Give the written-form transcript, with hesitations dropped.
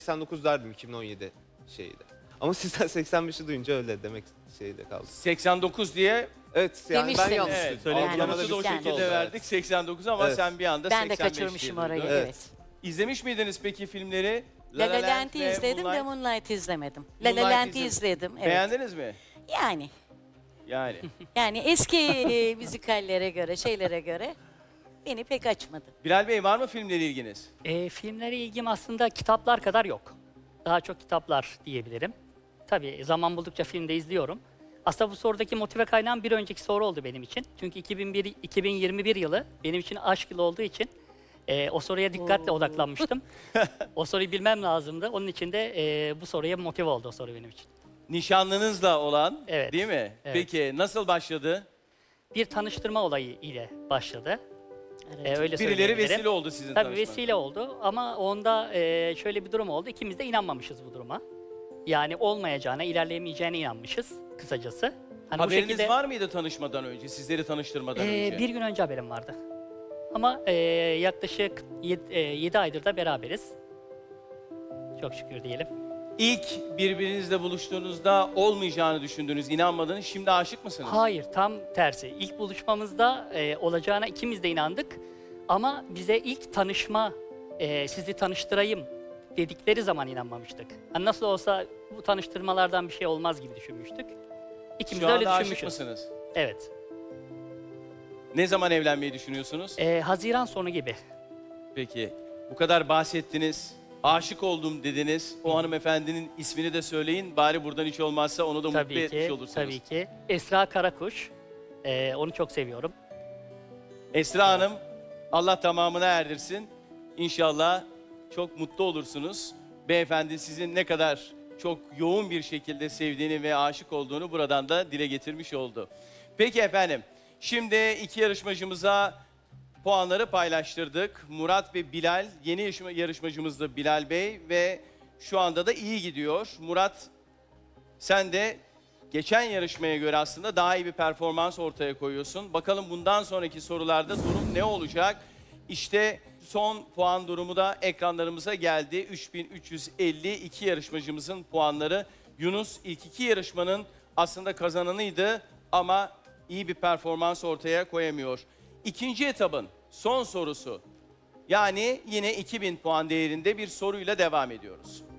89 derdim 2017 şeyde. Ama sizden 85'i duyunca öyle demek şeyde kaldı. 89 diye Evet yani ben Demiştiniz. yanlış evet, duydum. Yani algılaması da o yani. şekilde Evet. verdik 89 ama Evet. sen bir anda Ben de 85 kaçırmışım diye orayı, duydun. Evet. evet. İzlemiş miydiniz peki filmleri? La La Land'i ve izledim de Moonlight. Moonlight'ı izlemedim. La Moonlight La Land'i izledim. izledim, evet. Beğendiniz mi? Yani. Yani. Yani eski müzikallere göre, şeylere göre beni pek açmadı. Bilal Bey var mı filmlere ilginiz? Filmlere ilgim aslında kitaplar kadar yok. Daha çok kitaplar diyebilirim. Tabii zaman buldukça filmde izliyorum. Aslında bu sorudaki motive kaynağım bir önceki soru oldu benim için. Çünkü 2021 yılı benim için aşk yılı olduğu için o soruya dikkatle odaklanmıştım. O soruyu bilmem lazımdı. Onun için de bu soruya motive oldu o soru benim için. Nişanlınızla olan, Evet. değil mi? Evet. Peki nasıl başladı? Bir tanıştırma olayı ile başladı. Evet. Öyle Birileri söyleyebilirim. vesile oldu sizin Tabii tanışmanıza. vesile oldu ama onda şöyle bir durum oldu. İkimiz de inanmamışız bu duruma. Yani olmayacağına, ilerleyemeyeceğine inanmışız kısacası. Hani bu Haberiniz şekilde, var mıydı tanışmadan önce, sizleri tanıştırmadan önce? bir gün önce haberim vardı. Ama yaklaşık 7 aydır da beraberiz. Çok şükür diyelim. İlk birbirinizle buluştuğunuzda olmayacağını düşündünüz, inanmadınız. Şimdi aşık mısınız? Hayır, tam tersi. İlk buluşmamızda olacağına ikimiz de inandık. Ama bize ilk tanışma, sizi tanıştırayım dedikleri zaman inanmamıştık. Hani nasıl olsa bu tanıştırmalardan bir şey olmaz gibi düşünmüştük. İkimiz Şu de anda öyle aşık düşünmüşüz. mısınız? Evet. Ne zaman evlenmeyi düşünüyorsunuz? Haziran sonu gibi. Peki, bu kadar bahsettiniz, aşık oldum dediniz. O hanımefendinin ismini de söyleyin, bari buradan hiç olmazsa onu da mutlu Tabii etmiş ki, olursunuz. tabii ki. Esra Karakuş. Onu çok seviyorum. Esra Hanım, Allah tamamına erdirsin. İnşallah çok mutlu olursunuz. Beyefendi sizin ne kadar çok yoğun bir şekilde sevdiğini ve aşık olduğunu buradan da dile getirmiş oldu. Peki efendim, şimdi iki yarışmacımıza puanları paylaştırdık. Murat ve Bilal, yeni yarışmacımız da Bilal Bey ve şu anda da iyi gidiyor. Murat, sen de geçen yarışmaya göre aslında daha iyi bir performans ortaya koyuyorsun. Bakalım bundan sonraki sorularda durum ne olacak? İşte son puan durumu da ekranlarımıza geldi. 3352 yarışmacımızın puanları. Yunus ilk iki yarışmanın aslında kazananıydı ama iyi bir performans ortaya koyamıyor. İkinci etabın son sorusu. Yani yine 2000 puan değerinde bir soruyla devam ediyoruz.